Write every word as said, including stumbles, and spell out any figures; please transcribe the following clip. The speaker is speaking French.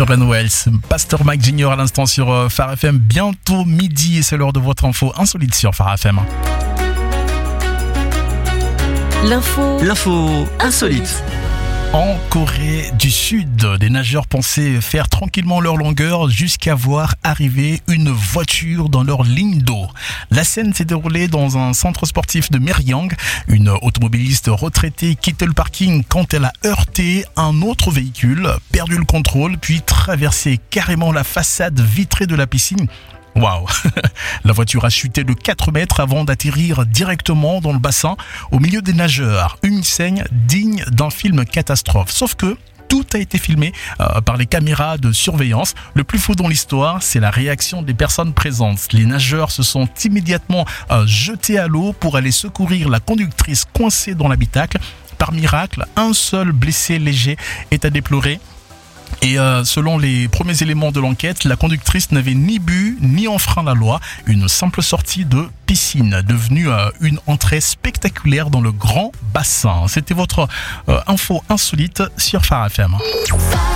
Sur Ben Wells, Pasteur Mike Junior à l'instant sur euh, Phare F M. Bientôt midi et c'est l'heure de votre info insolite sur Phare F M. L'info, l'info insolite. En Corée du Sud, des nageurs pensaient faire tranquillement leur longueur jusqu'à voir arriver une voiture dans leur ligne d'eau. La scène s'est déroulée dans un centre sportif de Myeryang. Une automobiliste retraitée quittait le parking quand elle a heurté un autre véhicule, perdu le contrôle, puis traversé carrément la façade vitrée de la piscine. Waouh! La voiture a chuté de quatre mètres avant d'atterrir directement dans le bassin au milieu des nageurs. Une scène digne d'un film catastrophe. Sauf que tout a été filmé euh, par les caméras de surveillance. Le plus fou dans l'histoire, c'est la réaction des personnes présentes. Les nageurs se sont immédiatement euh, jetés à l'eau pour aller secourir la conductrice coincée dans l'habitacle. Par miracle, un seul blessé léger est à déplorer. Et euh, selon les premiers éléments de l'enquête, la conductrice n'avait ni bu ni enfreint la loi. Une simple sortie de piscine devenue euh, une entrée spectaculaire dans le grand bassin. C'était votre euh, info insolite sur Phare F M.